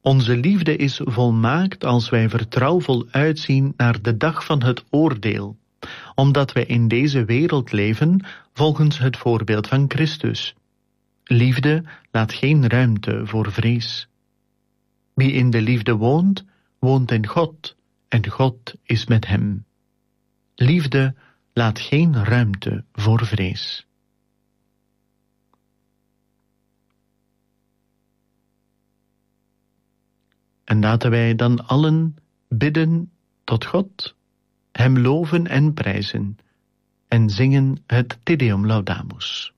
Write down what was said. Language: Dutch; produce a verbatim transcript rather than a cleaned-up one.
Onze liefde is volmaakt als wij vertrouwvol uitzien naar de dag van het oordeel, omdat wij in deze wereld leven volgens het voorbeeld van Christus. Liefde laat geen ruimte voor vrees. Wie in de liefde woont, woont in God, en God is met hem. Liefde laat geen ruimte voor vrees. En laten wij dan allen bidden tot God, hem loven en prijzen, en zingen het Te Deum Laudamus.